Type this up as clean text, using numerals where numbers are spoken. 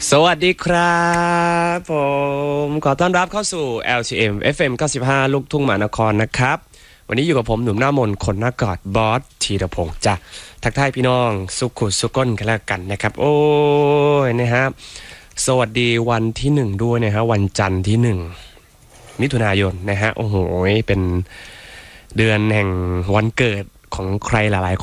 สวัสดีครับผมขอต้อนรับเข้าสู่ LTM FM 95 ลูกทุ่งมหานครนะครับวันนี้อยู่กับผมหนุ่มหน้ามนคนหน้ากอดบอสธีรพงษ์จ้ะทักทายพี่น้องสุขุสุก้นกันแล้วกันนะครับโอ้ยนะครับสวัสดีวันที่1ด้วยนะฮะวันจันทร์ที่1มิถุนายนนะฮะโอ้โหเป็นเดือนแห่งวันเกิดของใครหลายๆคน